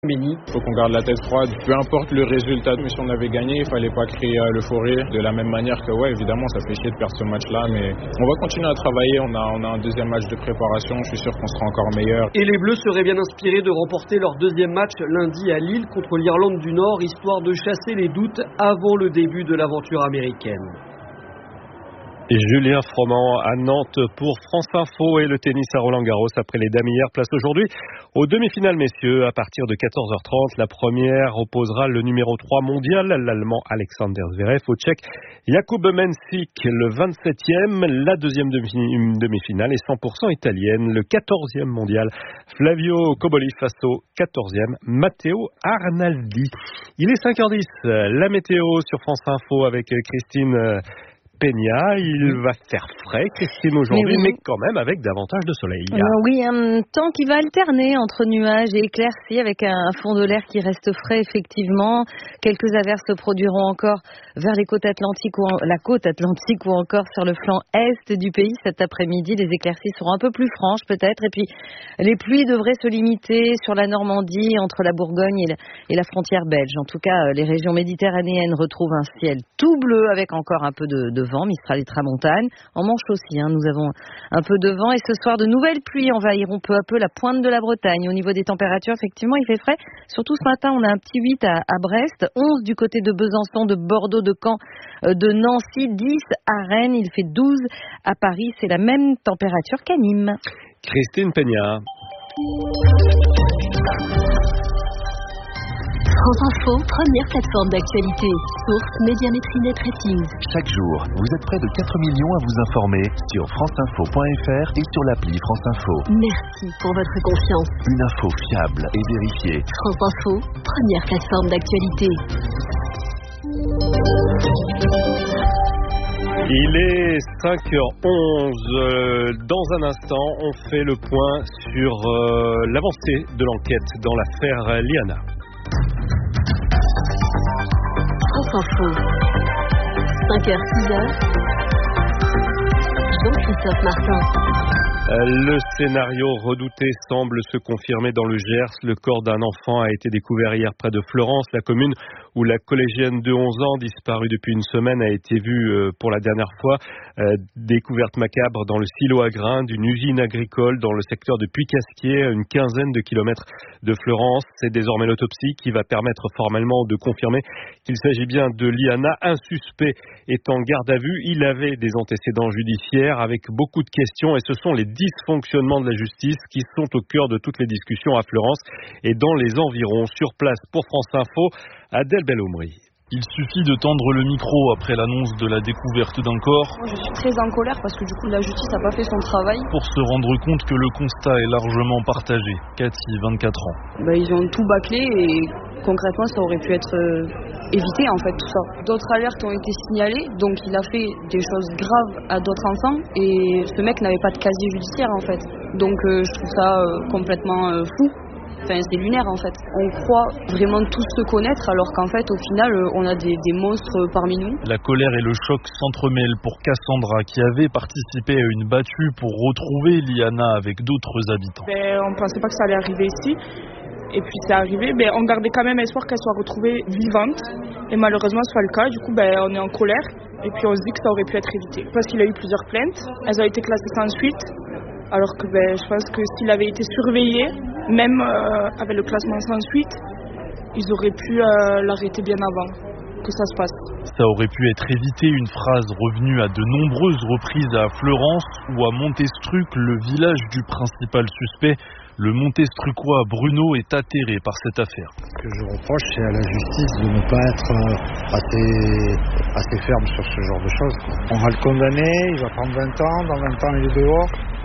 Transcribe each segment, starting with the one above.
Méni. Il faut qu'on garde la tête froide, peu importe le résultat, mais si on avait gagné, il fallait pas créer l'euphorie. De la même manière que évidemment ça fait chier de perdre ce match-là, mais on va continuer à travailler, on a un deuxième match de préparation, je suis sûr qu'on sera encore meilleur. Et les Bleus seraient bien inspirés de remporter leur deuxième match lundi à Lille contre l'Irlande du Nord, histoire de chasser les doutes avant le début de l'aventure américaine. Et Julien Froment à Nantes pour France Info et le tennis à Roland-Garros après les dames hier. Place aujourd'hui aux demi-finales, messieurs, à partir de 14h30. La première opposera le numéro 3 mondial, l'Allemand Alexander Zverev, au Tchèque Jakub Mensik, le 27e. La deuxième demi-finale est 100% italienne, le 14e mondial, Flavio Cobolli face au 14e Matteo Arnaldi. Il est 5h10, la météo sur France Info avec Christine Peña. Il va faire frais, Christine, aujourd'hui, mais quand même avec davantage de soleil. Oui, un temps qui va alterner entre nuages et éclaircies avec un fond de l'air qui reste frais, effectivement. Quelques averses se produiront encore vers la côte atlantique ou encore sur le flanc est du pays cet après-midi. Les éclaircies seront un peu plus franches peut-être. Et puis, les pluies devraient se limiter sur la Normandie, entre la Bourgogne et la frontière belge. En tout cas, les régions méditerranéennes retrouvent un ciel tout bleu avec encore un peu de vent, Mistral et Tramontane. En Manche aussi, nous avons un peu de vent et ce soir, de nouvelles pluies envahiront peu à peu la pointe de la Bretagne. Au niveau des températures, effectivement, il fait frais. Surtout ce matin, on a un petit 8 à Brest, 11 du côté de Besançon, de Bordeaux, de Caen, de Nancy, 10 à Rennes, il fait 12 à Paris. C'est la même température qu'à Nîmes. Christine Peña. France Info, première plateforme d'actualité. Source Médiamétrie Net Ratings. Chaque jour, vous êtes près de 4 millions à vous informer sur franceinfo.fr et sur l'appli France Info. Merci pour votre confiance. Une info fiable et vérifiée. France Info, première plateforme d'actualité. Il est 5h11. Dans un instant, on fait le point sur l'avancée de l'enquête dans l'affaire Liana. France Info. 5h, 6h. Jean-Christophe Martin. Le scénario redouté semble se confirmer dans le Gers. Le corps d'un enfant a été découvert hier près de Fleurance, la commune où la collégienne de 11 ans, disparue depuis une semaine, a été vue pour la dernière fois. Découverte macabre dans le silo à grains d'une usine agricole dans le secteur de Puy-Casquier, à une quinzaine de kilomètres de Fleurance. C'est désormais l'autopsie qui va permettre formellement de confirmer qu'il s'agit bien de Liana. Un suspect est en garde à vue. Il avait des antécédents judiciaires avec beaucoup de questions et ce sont les dysfonctionnements de la justice qui sont au cœur de toutes les discussions à Fleurance et dans les environs. Sur place pour France Info, Adèle Belhoumri. Il suffit de tendre le micro après l'annonce de la découverte d'un corps. Moi, je suis très en colère parce que du coup la justice n'a pas fait son travail. Pour se rendre compte que le constat est largement partagé. Cathy, 24 ans. Ils ont tout bâclé et concrètement ça aurait pu être évité en fait tout ça. D'autres alertes ont été signalées, donc il a fait des choses graves à d'autres enfants et ce mec n'avait pas de casier judiciaire en fait. Donc je trouve ça complètement fou. Enfin, c'est lunaire en fait. On croit vraiment tous se connaître alors qu'en fait au final on a des monstres parmi nous. La colère et le choc s'entremêlent pour Cassandra qui avait participé à une battue pour retrouver Liana avec d'autres habitants. On pensait pas que ça allait arriver ici. Et puis c'est arrivé, on gardait quand même espoir qu'elle soit retrouvée vivante. Et malheureusement ce soit le cas, du coup on est en colère. Et puis on se dit que ça aurait pu être évité. Parce qu'il a eu plusieurs plaintes, elles ont été classées sans suite. Alors que je pense que s'il avait été surveillé, même avec le classement sans suite, ils auraient pu l'arrêter bien avant que ça se passe. Ça aurait pu être évité, une phrase revenue à de nombreuses reprises à Fleurance ou à Montestruc, le village du principal suspect. Le Montestrucois Bruno est atterré par cette affaire. Ce que je reproche, c'est à la justice de ne pas être assez ferme sur ce genre de choses. On va le condamner, il va prendre 20 ans, dans 20 ans il est dehors.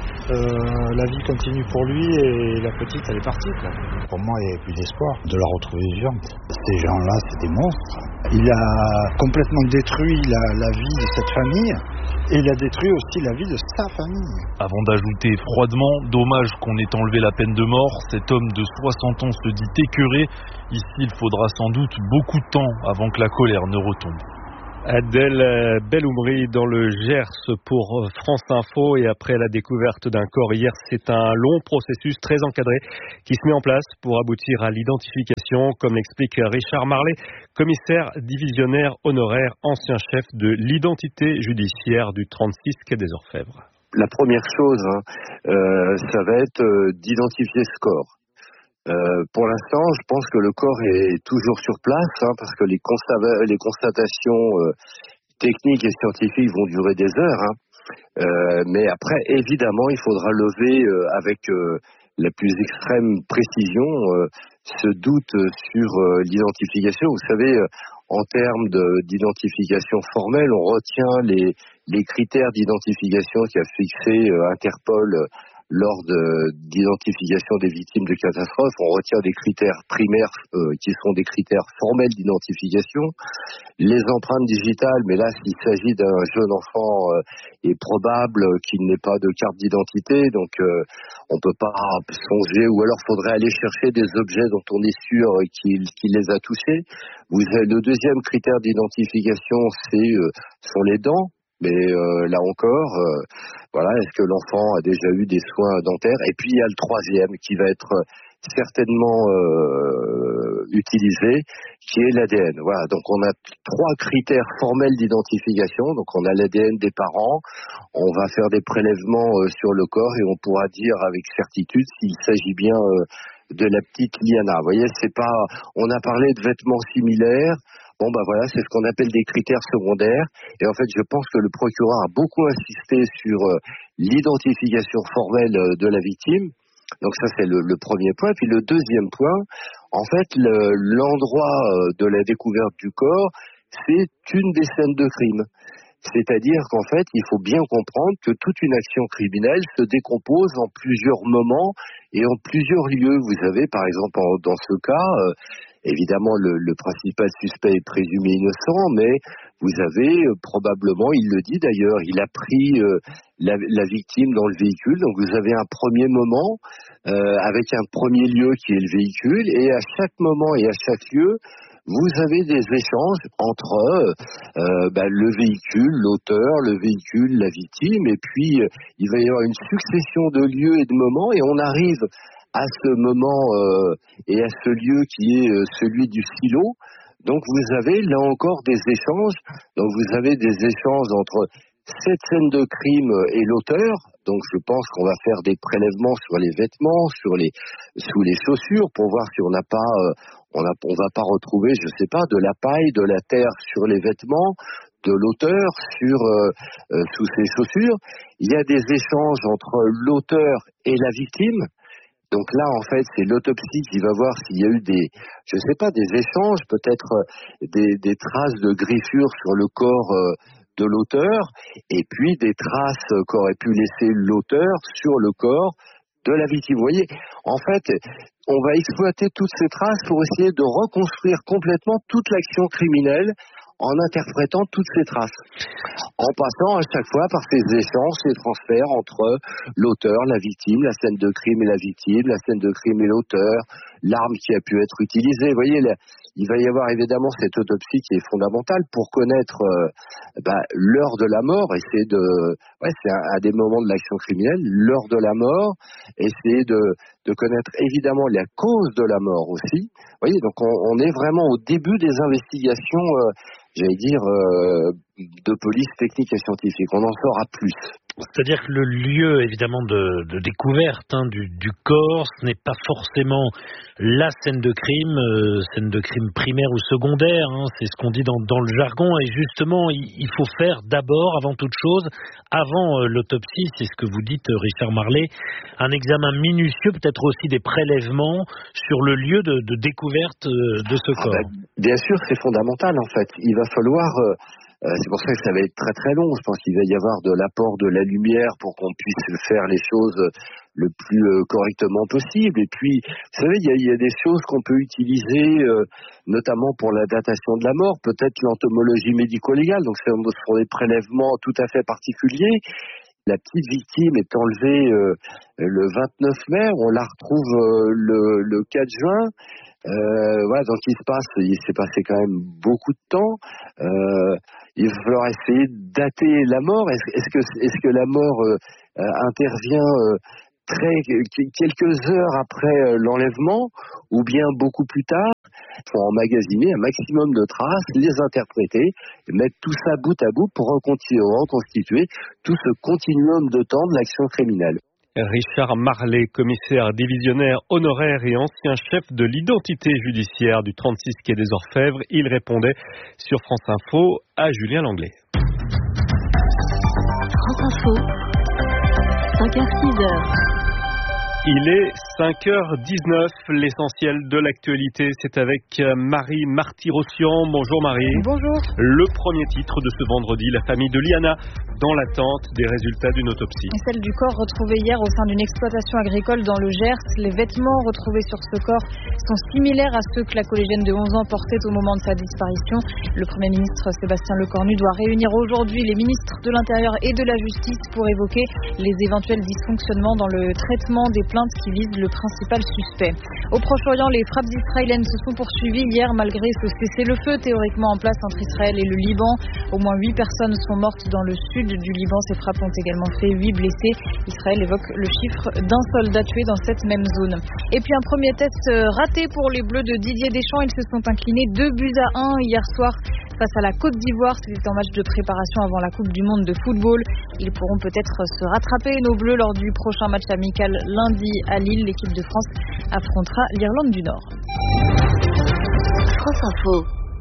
La vie continue pour lui et la petite elle est partie quoi. Pour moi il n'y avait plus d'espoir de la retrouver vivante. Ces gens-là c'est des monstres. Il a complètement détruit la vie de cette famille et il a détruit aussi la vie de sa famille. Avant d'ajouter froidement, dommage qu'on ait enlevé la peine de mort, cet homme de 60 ans se dit écœuré. Ici il faudra sans doute beaucoup de temps avant que la colère ne retombe. Adèle Belhoumri dans le Gers pour France Info. Et après la découverte d'un corps hier, c'est un long processus très encadré qui se met en place pour aboutir à l'identification, comme l'explique Richard Marlet, commissaire divisionnaire honoraire, ancien chef de l'identité judiciaire du 36 quai des Orfèvres. La première chose, ça va être d'identifier ce corps. Pour l'instant, je pense que le corps est toujours sur place, parce que les constatations techniques et scientifiques vont durer des heures. Mais après, évidemment, il faudra lever avec la plus extrême précision ce doute sur l'identification. Vous savez, en termes d'identification formelle, on retient les critères d'identification qu'a fixé Interpol lors d'identification des victimes de catastrophes. On retient des critères primaires qui sont des critères formels d'identification. Les empreintes digitales, mais là, s'il s'agit d'un jeune enfant, est probable qu'il n'ait pas de carte d'identité, donc on peut pas songer, ou alors faudrait aller chercher des objets dont on est sûr qu'il les a touchés. Le deuxième critère d'identification, sont les dents. Mais là encore, est-ce que l'enfant a déjà eu des soins dentaires? Et puis il y a le troisième qui va être certainement utilisé, qui est l'ADN. Voilà, donc on a 3 critères formels d'identification. Donc on a l'ADN des parents, on va faire des prélèvements sur le corps et on pourra dire avec certitude s'il s'agit bien de la petite Liana. Vous voyez, on a parlé de vêtements similaires. C'est ce qu'on appelle des critères secondaires. Et en fait, je pense que le procureur a beaucoup insisté sur l'identification formelle de la victime. Donc ça, c'est le premier point. Puis le deuxième point, en fait, l'endroit de la découverte du corps, c'est une des scènes de crime. C'est-à-dire qu'en fait, il faut bien comprendre que toute une action criminelle se décompose en plusieurs moments et en plusieurs lieux. Vous avez, par exemple, dans ce cas, évidemment, le principal suspect est présumé innocent, mais vous avez probablement, il le dit d'ailleurs, il a pris la victime dans le véhicule. Donc vous avez un premier moment avec un premier lieu qui est le véhicule, et à chaque moment et à chaque lieu, vous avez des échanges entre le véhicule, l'auteur, le véhicule, la victime, et puis il va y avoir une succession de lieux et de moments, et on arrive à ce moment et à ce lieu qui est celui du silo. Donc vous avez là encore des échanges. Donc vous avez des échanges entre cette scène de crime et l'auteur. Donc je pense qu'on va faire des prélèvements sur les vêtements, sous les chaussures, pour voir si on n'a pas, on va pas retrouver, je sais pas, de la paille, de la terre sur les vêtements de l'auteur sous ses chaussures. Il y a des échanges entre l'auteur et la victime. Donc là, en fait, c'est l'autopsie qui va voir s'il y a eu des échanges, peut-être des traces de griffures sur le corps de l'auteur, et puis des traces qu'aurait pu laisser l'auteur sur le corps de la victime. Vous voyez, en fait, on va exploiter toutes ces traces pour essayer de reconstruire complètement toute l'action criminelle en interprétant toutes ces traces, en passant à chaque fois par ces échanges, ces transferts entre l'auteur, la victime, la scène de crime et la victime, la scène de crime et l'auteur, l'arme qui a pu être utilisée. Vous voyez, il va y avoir évidemment cette autopsie qui est fondamentale pour connaître l'heure de la mort, c'est un des moments de l'action criminelle, l'heure de la mort, essayer de connaître évidemment la cause de la mort aussi. Vous voyez, donc on est vraiment au début des investigations, de police technique et scientifique. On en saura plus. C'est-à-dire que le lieu, évidemment, de découverte du corps, ce n'est pas forcément la scène de crime primaire ou secondaire, c'est ce qu'on dit dans le jargon, et justement, il faut faire d'abord, avant toute chose, avant l'autopsie, c'est ce que vous dites, Richard Marlet, un examen minutieux, peut-être aussi des prélèvements sur le lieu de découverte de ce corps. Bien sûr, c'est fondamental, en fait. Il va falloir... c'est pour ça que ça va être très très long. Je pense qu'il va y avoir de l'apport de la lumière pour qu'on puisse faire les choses le plus correctement possible. Et puis, vous savez, il y a des choses qu'on peut utiliser, notamment pour la datation de la mort, peut-être l'entomologie médico-légale. Donc, ce sont des prélèvements tout à fait particuliers. La petite victime est enlevée le 29 mai, on la retrouve le 4 juin. Voilà, donc il s'est passé quand même beaucoup de temps. Il va falloir essayer de dater la mort. Est-ce que la mort intervient quelques heures après l'enlèvement, ou bien beaucoup plus tard? Il faut emmagasiner un maximum de traces, les interpréter, et mettre tout ça bout à bout pour reconstituer tout ce continuum de temps de l'action criminelle. Richard Marlet, commissaire divisionnaire honoraire et ancien chef de l'identité judiciaire du 36 quai des Orfèvres, il répondait sur France Info à Julien Langlais. France Info, 5h-6h. Il est 5h19, l'essentiel de l'actualité, c'est avec Marie Marty-Rossian. Bonjour Marie. Bonjour. Le premier titre de ce vendredi, la famille de Liana, dans l'attente des résultats d'une autopsie. Celle du corps retrouvé hier au sein d'une exploitation agricole dans le Gers. Les vêtements retrouvés sur ce corps sont similaires à ceux que la collégienne de 11 ans portait au moment de sa disparition. Le Premier ministre Sébastien Lecornu doit réunir aujourd'hui les ministres de l'Intérieur et de la Justice pour évoquer les éventuels dysfonctionnements dans le traitement des plaintes qui visent le principal suspect. Au Proche-Orient, les frappes israéliennes se sont poursuivies hier malgré ce cessez-le-feu théoriquement en place entre Israël et le Liban. Au moins 8 personnes sont mortes dans le sud du Liban. Ces frappes ont également fait 8 blessés. Israël évoque le chiffre d'un soldat tué dans cette même zone. Et puis un premier test raté pour les Bleus de Didier Deschamps. Ils se sont inclinés 2-1 hier soir face à la Côte d'Ivoire. C'était un match de préparation avant la Coupe du Monde de football. Ils pourront peut-être se rattraper, nos Bleus, lors du prochain match amical lundi à Lille. L'équipe de France affrontera l'Irlande du Nord. France Info.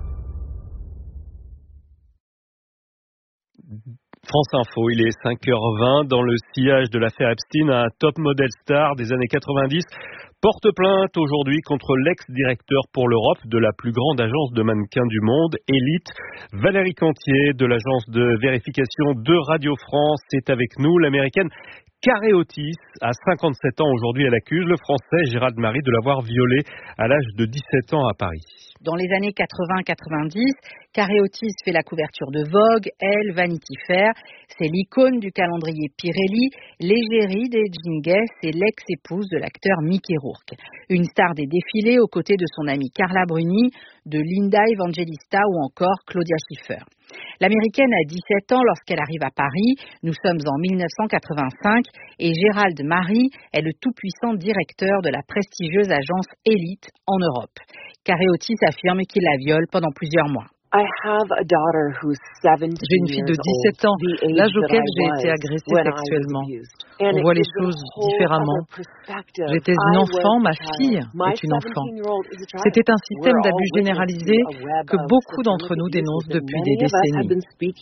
France Info, il est 5h20. Dans le sillage de l'affaire Epstein, un top model star des années 90 porte plainte aujourd'hui contre l'ex-directeur pour l'Europe de la plus grande agence de mannequins du monde, Elite. Valérie Cantier de l'agence de vérification de Radio France est avec nous. L'américaine Carré Otis, à 57 ans aujourd'hui, elle accuse le Français Gérald Marie de l'avoir violée à l'âge de 17 ans à Paris. Dans les années 80-90, Carré Otis fait la couverture de Vogue, Elle, Vanity Fair. C'est l'icône du calendrier Pirelli, l'égérie des jeans Guess et l'ex-épouse de l'acteur Mickey Rourke. Une star des défilés aux côtés de son amie Carla Bruni, de Linda Evangelista ou encore Claudia Schiffer. L'américaine a 17 ans lorsqu'elle arrive à Paris. Nous sommes en 1985 et Gérald Marie est le tout-puissant directeur de la prestigieuse agence Elite en Europe. Carré Otis affirme qu'il la viole pendant plusieurs mois. J'ai une fille de 17 ans, l'âge auquel j'ai été agressée sexuellement. On voit les choses différemment. J'étais une enfant, ma fille est une enfant. C'était un système d'abus généralisé que beaucoup d'entre nous dénoncent depuis des décennies.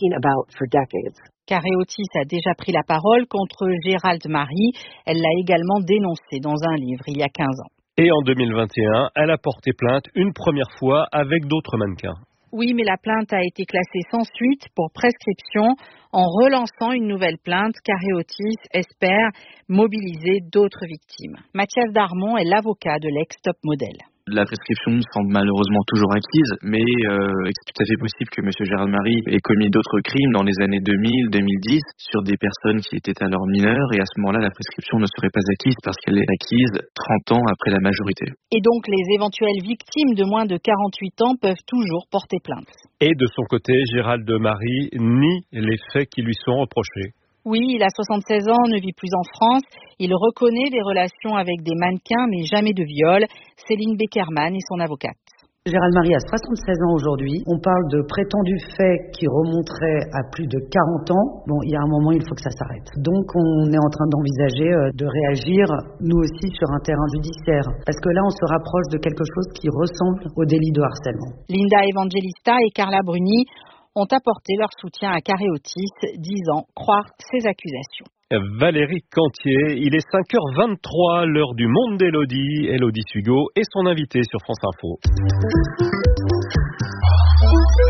Carré Otis a déjà pris la parole contre Gérald Marie. Elle l'a également dénoncé dans un livre il y a 15 ans. Et en 2021, elle a porté plainte une première fois avec d'autres mannequins. Oui, mais la plainte a été classée sans suite pour prescription. En relançant une nouvelle plainte, Carré Otis espère mobiliser d'autres victimes. Mathias Darmon est l'avocat de l'ex-top model. La prescription semble malheureusement toujours acquise, mais c'est tout à fait possible que M. Gérald Marie ait commis d'autres crimes dans les années 2000-2010 sur des personnes qui étaient alors mineures, et à ce moment-là, la prescription ne serait pas acquise parce qu'elle est acquise 30 ans après la majorité. Et donc, les éventuelles victimes de moins de 48 ans peuvent toujours porter plainte. Et de son côté, Gérald Marie nie les faits qui lui sont reprochés. Oui, il a 76 ans, ne vit plus en France. Il reconnaît des relations avec des mannequins, mais jamais de viol. Céline Beckerman est son avocate. Gérald Marie a 76 ans aujourd'hui. On parle de prétendus faits qui remonteraient à plus de 40 ans. Bon, il y a un moment, il faut que ça s'arrête. Donc, on est en train d'envisager de réagir, nous aussi, sur un terrain judiciaire. Parce que là, on se rapproche de quelque chose qui ressemble au délit de harcèlement. Linda Evangelista et Carla Bruni ont apporté leur soutien à Carré Otis, disant croire ces accusations. Valérie Cantier, il est 5h23, l'heure du monde d'Élodie. Élodie Sugo est son invitée sur France Info.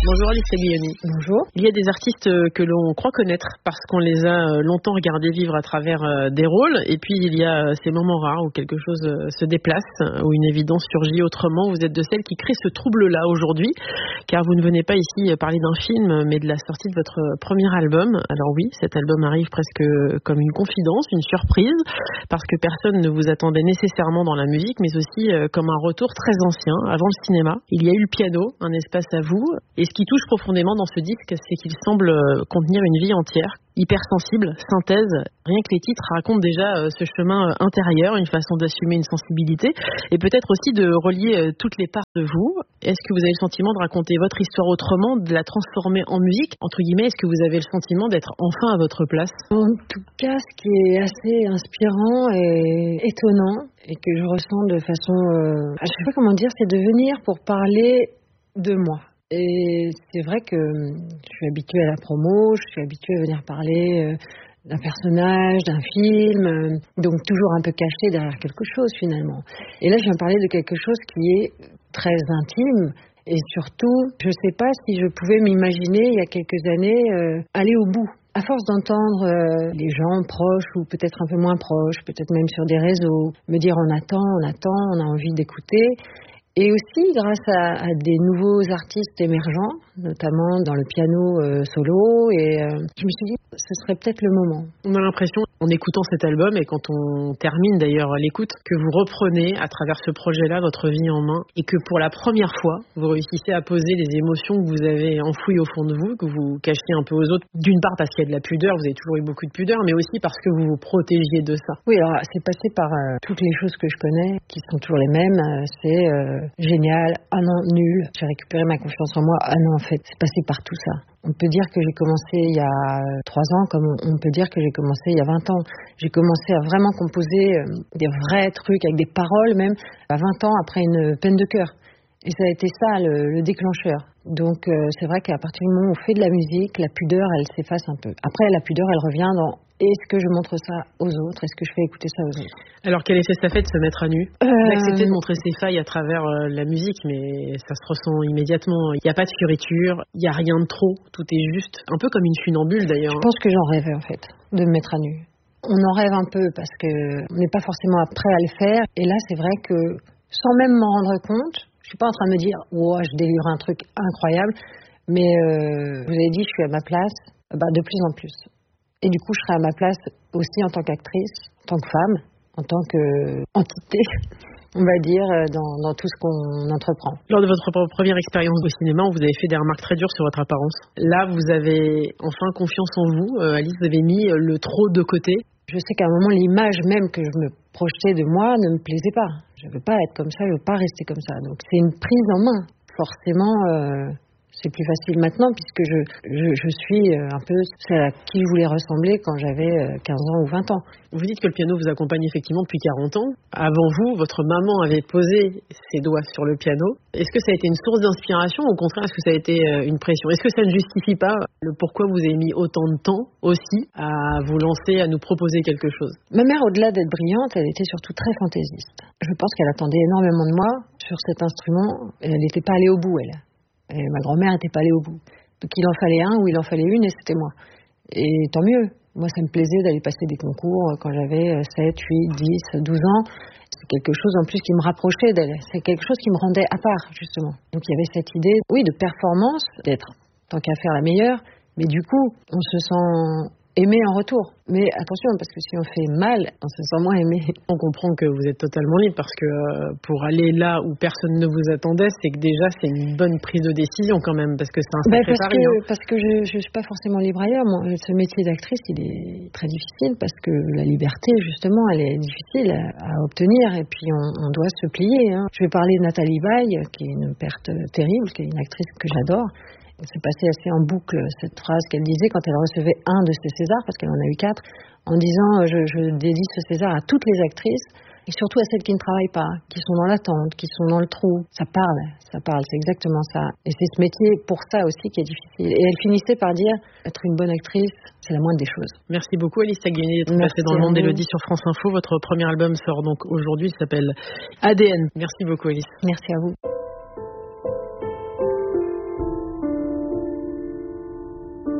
Bonjour Alice Guilloni. Bonjour. Il y a des artistes que l'on croit connaître parce qu'on les a longtemps regardés vivre à travers des rôles, et puis il y a ces moments rares où quelque chose se déplace, où une évidence surgit autrement. Vous êtes de celles qui créent ce trouble-là aujourd'hui, car vous ne venez pas ici parler d'un film, mais de la sortie de votre premier album. Alors oui, cet album arrive presque comme une confidence, une surprise, parce que personne ne vous attendait nécessairement dans la musique, mais aussi comme un retour très ancien, avant le cinéma. Il y a eu le piano, un espace à vous, et ce qui touche profondément dans ce disque, c'est qu'il semble contenir une vie entière, hypersensible, synthèse. Rien que les titres racontent déjà ce chemin intérieur, une façon d'assumer une sensibilité, et peut-être aussi de relier toutes les parts de vous. Est-ce que vous avez le sentiment de raconter votre histoire autrement, de la transformer en musique, entre guillemets? Est-ce que vous avez le sentiment d'être enfin à votre place? En tout cas, ce qui est assez inspirant et étonnant, et que je ressens de façon, je sais pas comment dire, c'est de venir pour parler de moi. Et c'est vrai que je suis habituée à la promo, je suis habituée à venir parler d'un personnage, d'un film, donc toujours un peu caché derrière quelque chose finalement. Et là, je viens parler de quelque chose qui est très intime, et surtout, je ne sais pas si je pouvais m'imaginer il y a quelques années aller au bout. À force d'entendre les gens proches ou peut-être un peu moins proches, peut-être même sur des réseaux, me dire on attend, on a envie d'écouter. Et aussi grâce à des nouveaux artistes émergents, notamment dans le piano solo, et je me suis dit ce serait peut-être le moment. On a l'impression, en écoutant cet album, et quand on termine d'ailleurs l'écoute, que vous reprenez à travers ce projet-là votre vie en main, et que pour la première fois, vous réussissez à poser les émotions que vous avez enfouies au fond de vous, que vous cachiez un peu aux autres. D'une part parce qu'il y a de la pudeur, vous avez toujours eu beaucoup de pudeur, mais aussi parce que vous vous protégiez de ça. Oui, alors c'est passé par toutes les choses que je connais, qui sont toujours les mêmes. C'est génial, ah non, nul, j'ai récupéré ma confiance en moi, ah non, en fait, c'est passé par tout ça. On peut dire que j'ai commencé il y a 3 ans, comme on peut dire que j'ai commencé il y a 20 ans. J'ai commencé à vraiment composer des vrais trucs, avec des paroles même, à 20 ans après une peine de cœur. Et ça a été ça, le déclencheur. Donc c'est vrai qu'à partir du moment où on fait de la musique, la pudeur, elle s'efface un peu. Après, la pudeur, elle revient dans est-ce que je montre ça aux autres? Est-ce que je fais écouter ça aux autres? Alors, quel effet ça fait de se mettre à nu? D'accepter de montrer ses failles à travers la musique, mais ça se ressent immédiatement. Il n'y a pas de fioriture, il n'y a rien de trop, tout est juste. Un peu comme une funambule d'ailleurs. Je pense que j'en rêvais en fait, de me mettre à nu. On en rêve un peu parce qu'on n'est pas forcément prêt à le faire. Et là, c'est vrai que sans même m'en rendre compte, je suis pas en train de me dire oh, je délivre un truc incroyable, mais vous avez dit je suis à ma place, de plus en plus. Et du coup, je serai à ma place aussi en tant qu'actrice, en tant que femme, en tant qu'entité, on va dire, dans tout ce qu'on entreprend. Lors de votre première expérience au cinéma, vous avez fait des remarques très dures sur votre apparence. Là, vous avez enfin confiance en vous. Alice, vous avez mis le trop de côté. Je sais qu'à un moment, l'image même que je me projetais de moi ne me plaisait pas. Je ne veux pas être comme ça, je ne veux pas rester comme ça. Donc, c'est une prise en main. Forcément, c'est plus facile maintenant puisque je suis un peu celle à qui je voulais ressembler quand j'avais 15 ans ou 20 ans. Vous dites que le piano vous accompagne effectivement depuis 40 ans. Avant vous, votre maman avait posé ses doigts sur le piano. Est-ce que ça a été une source d'inspiration ou au contraire, est-ce que ça a été une pression? Est-ce que ça ne justifie pas le pourquoi vous avez mis autant de temps aussi à vous lancer, à nous proposer quelque chose? Ma mère, au-delà d'être brillante, elle était surtout très fantaisiste. Je pense qu'elle attendait énormément de moi sur cet instrument. Elle n'était pas allée au bout, elle. Et ma grand-mère n'était pas allée au bout. Donc il en fallait un ou il en fallait une et c'était moi. Et tant mieux. Moi, ça me plaisait d'aller passer des concours quand j'avais 7, 8, 10, 12 ans. C'est quelque chose en plus qui me rapprochait d'elle. C'est quelque chose qui me rendait à part, justement. Donc il y avait cette idée, oui, de performance, d'être tant qu'à faire la meilleure. Mais du coup, on se sent aimé en retour. Mais attention, parce que si on fait mal, on se sent moins aimé. On comprend que vous êtes totalement libre parce que pour aller là où personne ne vous attendait, c'est que déjà c'est une bonne prise de décision quand même, parce que c'est un sacré pari. Parce que je suis pas forcément libre ailleurs. Moi, ce métier d'actrice, il est très difficile parce que la liberté, justement, elle est difficile à obtenir et puis on doit se plier. Je vais parler de Nathalie Baye, qui est une perte terrible, qui est une actrice que j'adore. C'est passé assez en boucle cette phrase qu'elle disait quand elle recevait un de ses Césars, parce qu'elle en a eu 4, en disant je dédie ce César à toutes les actrices et surtout à celles qui ne travaillent pas, qui sont dans l'attente, qui sont dans le trou. Ça parle, c'est exactement ça. Et c'est ce métier pour ça aussi qui est difficile. Et elle finissait par dire être une bonne actrice, c'est la moindre des choses. Merci beaucoup Alice Taglioni d'être passée dans le monde d'Élodie sur France Info. Votre premier album sort donc aujourd'hui, il s'appelle ADN. Merci beaucoup Alice. Merci à vous.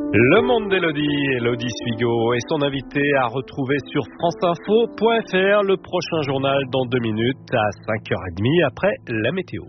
Le monde d'Élodie, Élodie Suigo et son invité à retrouver sur franceinfo.fr. Le prochain journal dans 2 minutes à 5h30 après la météo.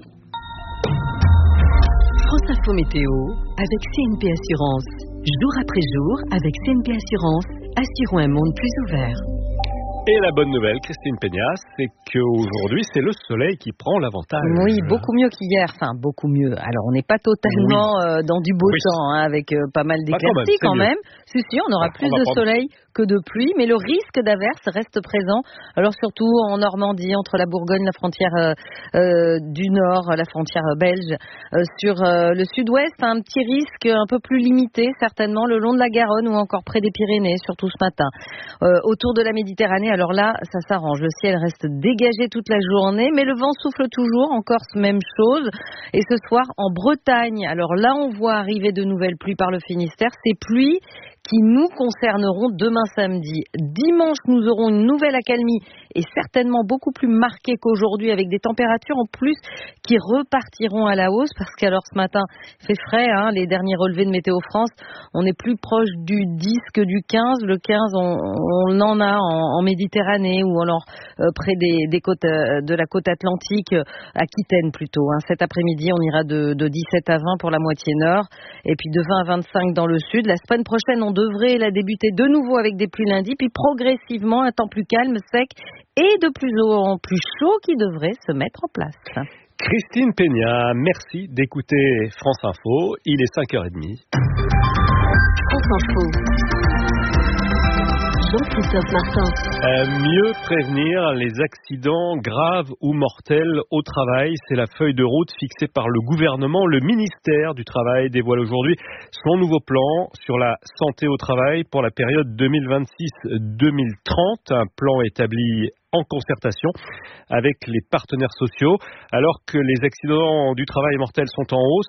France Info Météo avec CNP Assurance. Jour après jour, avec CNP Assurance, assurons un monde plus ouvert. Et la bonne nouvelle, Christine Peñas, c'est qu'aujourd'hui, c'est le soleil qui prend l'avantage. Oui, beaucoup mieux qu'hier. Enfin, beaucoup mieux. Alors, on n'est pas totalement dans du beau temps, avec pas mal d'éclaircies quand même. Si, on aura plus de soleil que de pluie, mais le risque d'averse reste présent. Alors, surtout en Normandie, entre la Bourgogne, la frontière du Nord, la frontière belge. Sur le sud-ouest, un petit risque un peu plus limité, certainement, le long de la Garonne ou encore près des Pyrénées, surtout ce matin. Autour de la Méditerranée, alors là, ça s'arrange. Le ciel reste dégagé toute la journée, mais le vent souffle toujours. En Corse, même chose. Et ce soir, en Bretagne, alors là, on voit arriver de nouvelles pluies par le Finistère. Ces pluies qui nous concerneront demain samedi. Dimanche, nous aurons une nouvelle accalmie et certainement beaucoup plus marquée qu'aujourd'hui, avec des températures en plus qui repartiront à la hausse, parce qu'alors ce matin, il fait frais, les derniers relevés de Météo France, on est plus proche du 10 que du 15. Le 15, on en a en Méditerranée ou alors près des côtes de la côte atlantique, Aquitaine plutôt. Cet après-midi, on ira de 17 à 20 pour la moitié nord et puis de 20 à 25 dans le sud. La semaine prochaine, on devrait la débuter de nouveau avec des pluies lundi, puis progressivement un temps plus calme, sec et de plus en plus chaud qui devrait se mettre en place. Christine Peña, merci d'écouter France Info. Il est 5h30. France Info. Jean-Christophe Martin. Mieux prévenir les accidents graves ou mortels au travail, c'est la feuille de route fixée par le gouvernement. Le ministère du Travail dévoile aujourd'hui son nouveau plan sur la santé au travail pour la période 2026-2030, un plan établi en concertation avec les partenaires sociaux. Alors que les accidents du travail mortels sont en hausse,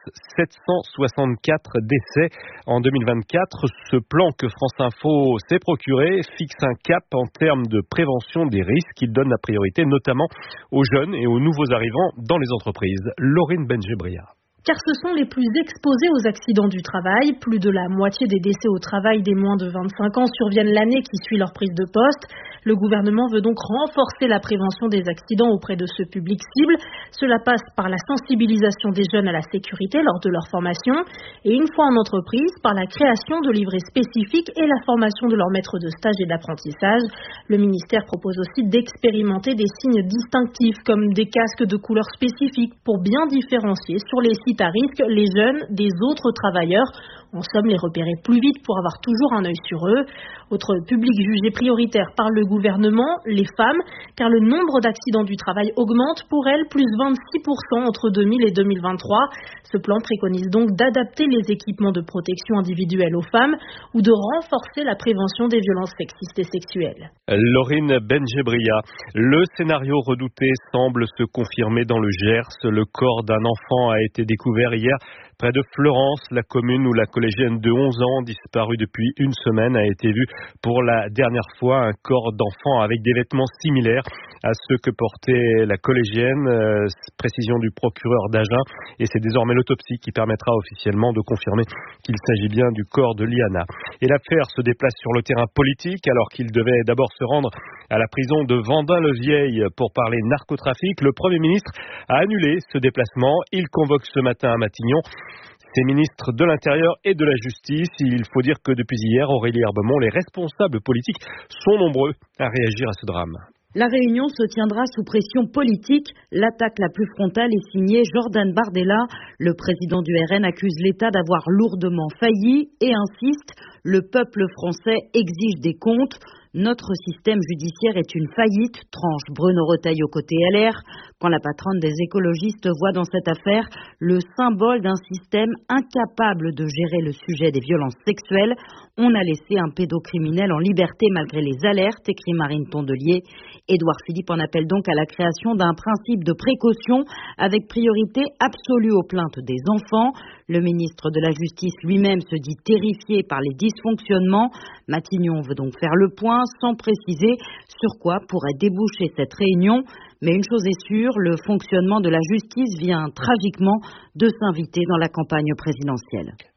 764 décès en 2024. Ce plan que France Info s'est procuré fixe un cap en termes de prévention des risques. Il donne la priorité notamment aux jeunes et aux nouveaux arrivants dans les entreprises. Laurine Benjebria. Car ce sont les plus exposés aux accidents du travail. Plus de la moitié des décès au travail des moins de 25 ans surviennent l'année qui suit leur prise de poste. Le gouvernement veut donc renforcer la prévention des accidents auprès de ce public cible. Cela passe par la sensibilisation des jeunes à la sécurité lors de leur formation et une fois en entreprise, par la création de livrets spécifiques et la formation de leurs maîtres de stage et d'apprentissage. Le ministère propose aussi d'expérimenter des signes distinctifs comme des casques de couleur spécifique pour bien différencier sur les sites à risque les jeunes des autres travailleurs. En somme, les repérer plus vite pour avoir toujours un œil sur eux. Autre public jugé prioritaire par le gouvernement, les femmes, car le nombre d'accidents du travail augmente pour elles, plus 26% entre 2000 et 2023. Ce plan préconise donc d'adapter les équipements de protection individuelle aux femmes ou de renforcer la prévention des violences sexistes et sexuelles. Laurine Benjebria, le scénario redouté semble se confirmer dans le Gers. Le corps d'un enfant a été découvert hier près de Florence. La commune où la collégienne de 11 ans, disparue depuis une semaine, a été vue pour la dernière fois. Un corps d'enfant avec des vêtements similaires à ceux que portait la collégienne. Précision du procureur d'Agen. Et c'est désormais l'autopsie qui permettra officiellement de confirmer qu'il s'agit bien du corps de Liana. Et l'affaire se déplace sur le terrain politique alors qu'il devait d'abord se rendre à la prison de Vendin-le-Vieil pour parler narcotrafic. Le Premier ministre a annulé ce déplacement. Il convoque ce matin à Matignon ses ministres de l'Intérieur et de la Justice. Il faut dire que depuis hier, Aurélie Herbemont, les responsables politiques sont nombreux à réagir à ce drame. La réunion se tiendra sous pression politique. L'attaque la plus frontale est signée Jordan Bardella. Le président du RN accuse l'État d'avoir lourdement failli et insiste, le peuple français exige des comptes. Notre système judiciaire est une faillite, tranche Bruno Retailleau côté LR, quand la patronne des écologistes voit dans cette affaire le symbole d'un système incapable de gérer le sujet des violences sexuelles. On a laissé un pédocriminel en liberté malgré les alertes, écrit Marine Tondelier. Édouard Philippe en appelle donc à la création d'un principe de précaution avec priorité absolue aux plaintes des enfants. Le ministre de la Justice lui-même se dit terrifié par les dysfonctionnements. Matignon veut donc faire le point sans préciser sur quoi pourrait déboucher cette réunion. Mais une chose est sûre, le fonctionnement de la justice vient tragiquement de s'inviter dans la campagne présidentielle.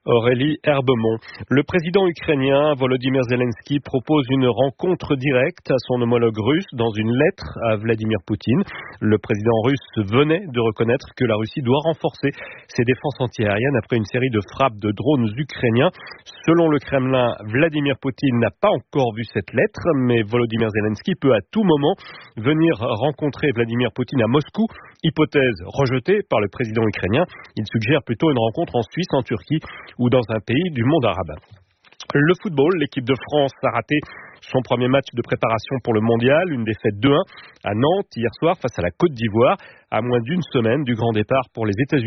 Aurélie Herbemont. Le président ukrainien Volodymyr Zelensky propose une rencontre directe à son homologue russe dans une lettre à Vladimir Poutine. Le président russe venait de reconnaître que la Russie doit renforcer ses défenses antiaériennes après une série de frappes de drones ukrainiens. Selon le Kremlin, Vladimir Poutine n'a pas encore vu cette lettre, mais Volodymyr Zelensky peut à tout moment venir rencontrer Vladimir Poutine à Moscou. Hypothèse rejetée par le président ukrainien. Il suggère plutôt une rencontre en Suisse, en Turquie ou dans un pays du monde arabe. Le football, l'équipe de France a raté son premier match de préparation pour le mondial, une défaite 2-1 à Nantes hier soir face à la Côte d'Ivoire, à moins d'une semaine du grand départ pour les États-Unis.